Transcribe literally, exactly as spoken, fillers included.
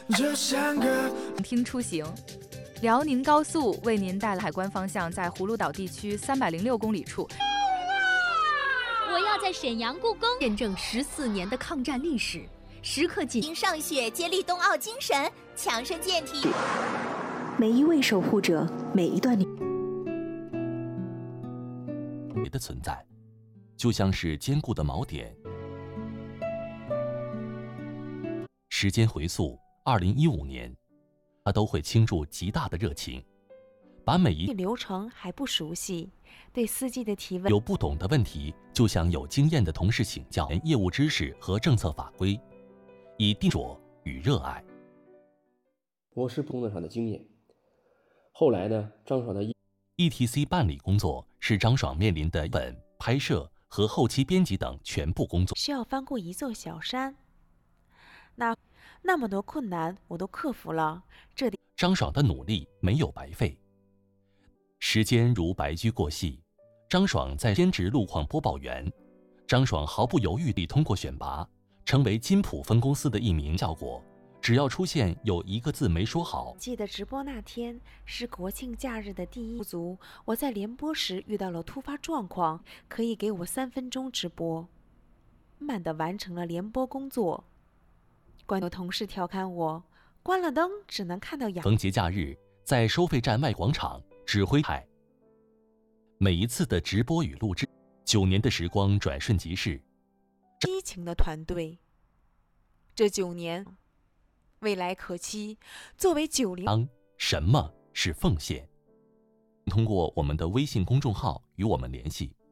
听出行，辽宁高速为您带来海关方向在葫芦岛地区三百零六公里处。 我要在沈阳故宫见证十四年的抗战历史，时刻紧迎上雪，接力冬奥精神，强身健体。 每一位守护者，每一段的存在，就像是坚固的锚点。时间回溯二零一五年，他都会倾注极大的热情，把每一流程还不熟悉，对司机的提问有不懂的问题，就向有经验的同事请教业务知识和政策法规，以定着与热爱。 我是工作上的经验。后来呢，张爽的 E T C 办理工作是张爽面临的本拍摄和后期编辑等全部工作， 需要翻过一座小山。那那么多困难我都克服了，这里张爽的努力没有白费。时间如白驹过隙，张爽在兼职路况播报员，张爽毫不犹豫地通过选拔，成为金普分公司的一名效果。只要出现有一个字没说好， 记得直播那天是国庆假日的第一不足，我在联播时遇到了突发状况，可以给我三分钟直播，慢地完成了联播工作。关有同事调侃我，关了灯只能看到阳。 逢节假日在收费站外广场指挥台，每一次的直播与录制，九年的时光转瞬即逝。 激情的团队，这九年。未来可期。作为九零， 当什么是奉献？通过我们的微信公众号与我们联系。